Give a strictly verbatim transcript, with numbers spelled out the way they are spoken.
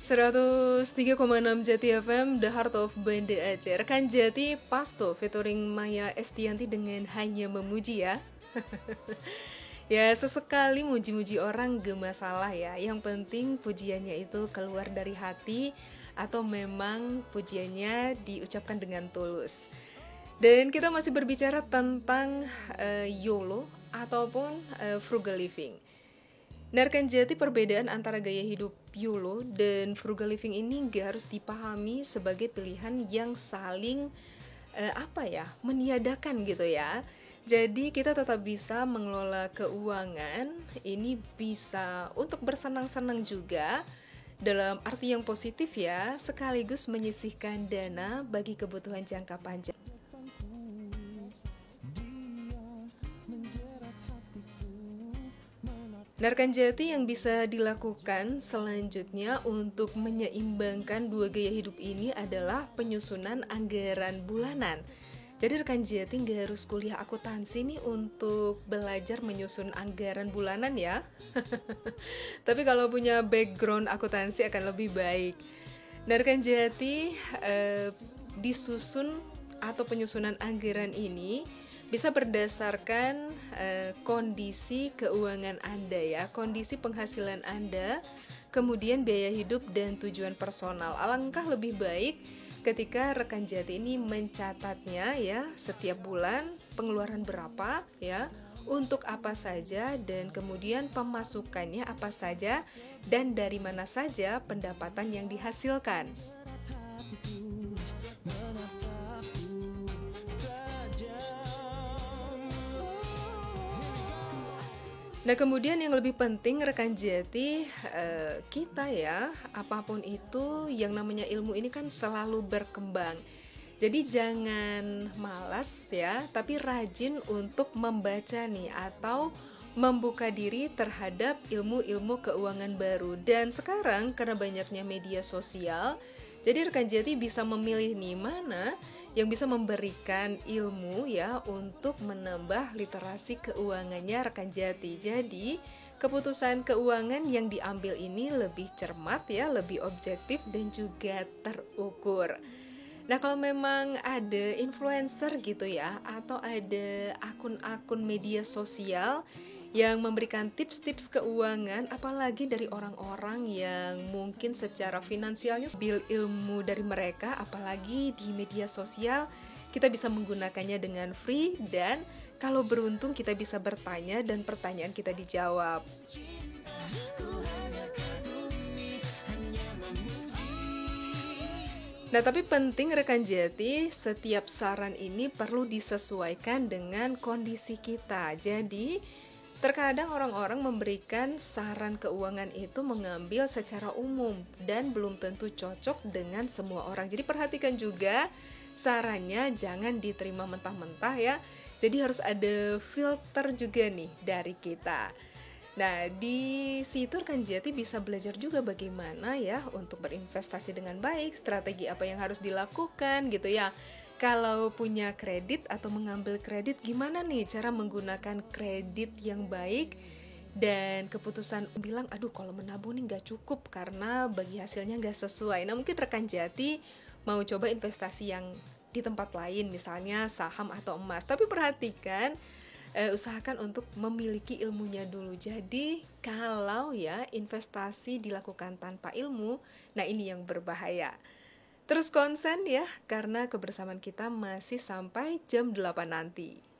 seratus tiga koma enam Jati F M, The Heart of Banda Aceh. Rekan Jati, Pasto featuring Maya Estianti dengan Hanya Memuji ya. Ya, sesekali muji-muji orang gak masalah ya. Yang penting pujiannya itu keluar dari hati atau memang pujiannya diucapkan dengan tulus. Dan kita masih berbicara tentang uh, YOLO ataupun uh, frugal living. Nah, rekan Jati, perbedaan antara gaya hidup YOLO dan frugal living ini gak harus dipahami sebagai pilihan yang saling eh, apa ya, meniadakan gitu ya. Jadi kita tetap bisa mengelola keuangan, ini bisa untuk bersenang-senang juga dalam arti yang positif ya, sekaligus menyisihkan dana bagi kebutuhan jangka panjang. Nah, rekan Jati, yang bisa dilakukan selanjutnya untuk menyeimbangkan dua gaya hidup ini adalah penyusunan anggaran bulanan. Jadi rekan Jati nggak harus kuliah akuntansi nih untuk belajar menyusun anggaran bulanan ya. Tapi kalau punya background akuntansi akan lebih baik. Nah, rekan Jati, eh, disusun atau penyusunan anggaran ini bisa berdasarkan eh, kondisi keuangan Anda ya, kondisi penghasilan Anda, kemudian biaya hidup dan tujuan personal. Alangkah lebih baik ketika rekan Jati ini mencatatnya ya, setiap bulan pengeluaran berapa ya, untuk apa saja, dan kemudian pemasukannya apa saja, dan dari mana saja pendapatan yang dihasilkan. Nah, kemudian yang lebih penting rekan Jati, eh, kita ya, apapun itu, yang namanya ilmu ini kan selalu berkembang. Jadi jangan malas ya, tapi rajin untuk membaca nih atau membuka diri terhadap ilmu-ilmu keuangan baru. Dan sekarang karena banyaknya media sosial, jadi rekan Jati bisa memilih nih mana yang bisa memberikan ilmu ya untuk menambah literasi keuangannya rekan Jati. Jadi keputusan keuangan yang diambil ini lebih cermat ya, lebih objektif dan juga terukur. Nah, kalau memang ada influencer gitu ya, atau ada akun-akun media sosial yang memberikan tips-tips keuangan, apalagi dari orang-orang yang mungkin secara finansialnya bil ilmu dari mereka, apalagi di media sosial, kita bisa menggunakannya dengan free, dan kalau beruntung kita bisa bertanya dan pertanyaan kita dijawab. Nah, tapi penting rekan Jati, setiap saran ini perlu disesuaikan dengan kondisi kita. Jadi terkadang orang-orang memberikan saran keuangan itu mengambil secara umum dan belum tentu cocok dengan semua orang. Jadi perhatikan juga sarannya, jangan diterima mentah-mentah ya. Jadi harus ada filter juga nih dari kita. Nah, di situ rekan Jati bisa belajar juga bagaimana ya untuk berinvestasi dengan baik, strategi apa yang harus dilakukan gitu ya. Kalau punya kredit atau mengambil kredit, gimana nih cara menggunakan kredit yang baik, dan keputusan bilang, aduh kalau menabung nih gak cukup karena bagi hasilnya gak sesuai. Nah, mungkin rekan Jati mau coba investasi yang di tempat lain, misalnya saham atau emas. Tapi perhatikan, eh, usahakan untuk memiliki ilmunya dulu. Jadi kalau ya investasi dilakukan tanpa ilmu, nah ini yang berbahaya. Terus konsen ya, karena kebersamaan kita masih sampai jam delapan nanti.